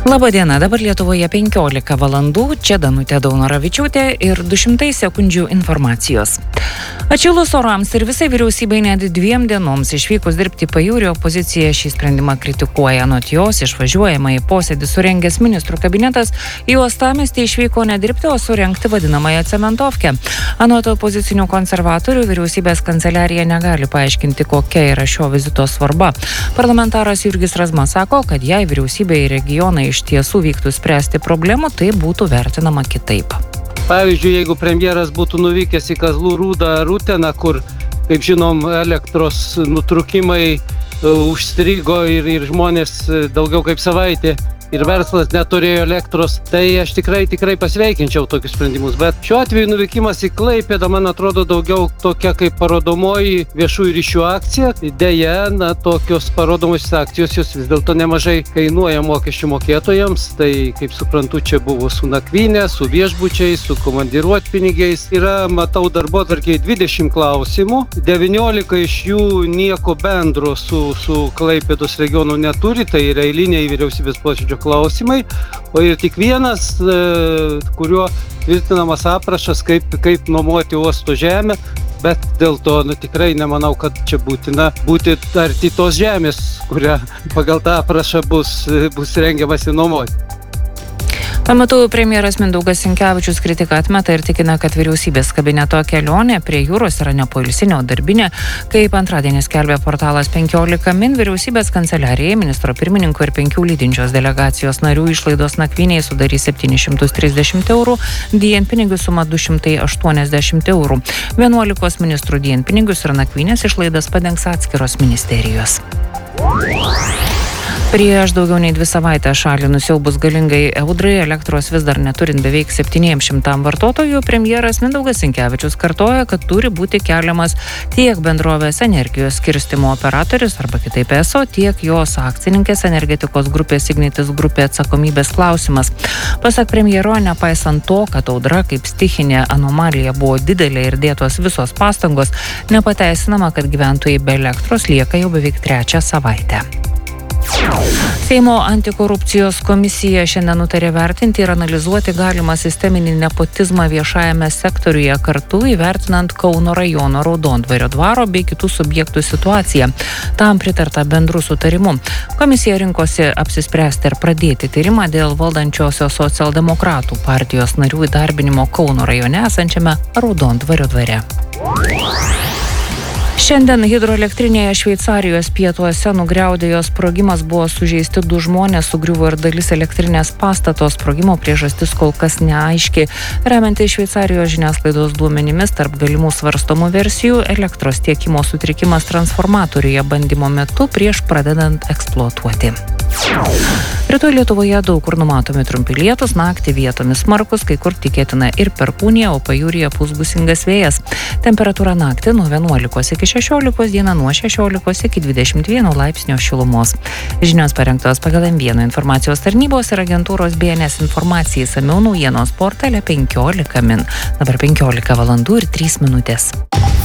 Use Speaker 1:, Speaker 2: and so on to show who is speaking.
Speaker 1: Labadiena, dabar Lietuvoje 15 valandų, čia Danutė Daunoravičiūtė ir 200 sekundžių informacijos. Atšilus orams ir visai vyriausybei net 2 dienoms išvykus dirbti pajūrio, opozicija šį sprendimą kritikuoja. Anot jos išvažiuojama į posėdį surengęs ministrų kabinetas į uostamiestį išvyko ne dirbti, o surengti vadinamąją cementovkę. Anot opozicinių konservatorių vyriausybės kanceliarija negali paaiškinti, kokia yra šio vizito svarba. Parlamentaras Jurgis Razma sako, kad jei vyriausybė į regioną iš tiesų vyktų spręsti problemų, tai būtų vertinama kitaip.
Speaker 2: Pavyzdžiui, jeigu premjeras būtų nuvykęs į Kazlų Rūdą ar Uteną, kur, kaip žinom, elektros nutrūkimai užstrigo ir žmonės daugiau kaip savaitę ir verslas neturėjo elektros, tai aš tikrai pasveikinčiau tokius sprendimus. Bet šiuo atveju nuvykimas į Klaipėdą, man atrodo, daugiau tokia kaip parodomoji viešųjų ryšių akcija. Deja, tokios parodomos akcijos jos vis dėlto nemažai kainuoja mokesčių mokėtojams. Tai, kaip suprantu, čia buvo su nakvynė, su viešbučiais, su komandiruotpinigiais. Yra, matau, darbotvarkėje 20 klausimų. 19 iš jų nieko bendro su Klaipėdos regionu neturi, tai yra eiliniai vyriausybės posėdžio klausimai, o ir tik vienas, kuriuo tvirtinamas aprašas, kaip nuomoti uosto žemę, bet dėl to tikrai nemanau, kad čia būtina būti arti tos žemės, kurią pagal tą aprašą bus rengiamasi nuomoti.
Speaker 1: Tuo metu premjeras Mindaugas Sinkevičius kritiką atmeta ir tikina, kad vyriausybės kabineto kelionė prie jūros yra ne poilsinė, o darbinė. Kaip antradienį skelbė portalas 15 min, vyriausybės kanceliarijai, ministro pirmininko ir 5 lydinčios delegacijos narių išlaidos nakvyniai sudarys 730 eurų, dienpinigių suma 280 eurų. 11 ministrų dienpinigius ir nakvynės išlaidas padengs atskiros ministerijos. Prieš daugiau nei 2 savaitės šalį nusiaubus galingai audrai, elektros vis dar neturint beveik 700 vartotojų, premjeras Mindaugas Sinkevičius kartoja, kad turi būti keliamas tiek bendrovės energijos skirstymo operatorius arba kitaip ESO, tiek jos akcininkės energetikos grupės Ignitis grupė atsakomybės klausimas. Pasak premjero, nepaisant to, kad audra kaip stichinė anomalija buvo didelė ir dėtos visos pastangos, nepateisinama, kad gyventojai be elektros lieka jau beveik 3 savaitę. Seimo antikorupcijos komisija šiandien nutarė vertinti ir analizuoti galimą sisteminį nepotizmą viešajame sektoriuje, kartu įvertinant Kauno rajono Raudondvario dvaro bei kitų subjektų situaciją. Tam pritarta bendru sutarimu. Komisija rinkosi apsispręsti ir pradėti tyrimą dėl valdančiosios socialdemokratų partijos narių įdarbinimo Kauno rajone esančiame Raudondvario dvare. Šiandien hidroelektrinėje Šveicarijos pietuose nugriaudėjo sprogimas, buvo sužeisti 2 žmonės, sugriuvo ir dalis elektrinės pastato. Sprogimo priežastis kol kas neaiški. Remiantis Šveicarijos žiniasklaidos duomenimis, tarp galimų svarstomų versijų elektros tiekimo sutrikimas transformatoriuje bandymo metu prieš pradedant eksploatuoti. Rytoj Lietuvoje daug kur numatomi trumpi lietūs, naktį vietomis smarkus, kai kur tikėtina ir perkūnija, o pajūryje pūs gūsingas vėjas. Temperatūra naktį nuo 11 iki 16, dieną nuo 16 iki 21 laipsnio šilumos. Žinios parengtos pagal M1 informacijos tarnybos ir agentūros BNS informacijai, išsamiau naujienos portale 15 min. Dabar 15 valandų ir 3 minutės.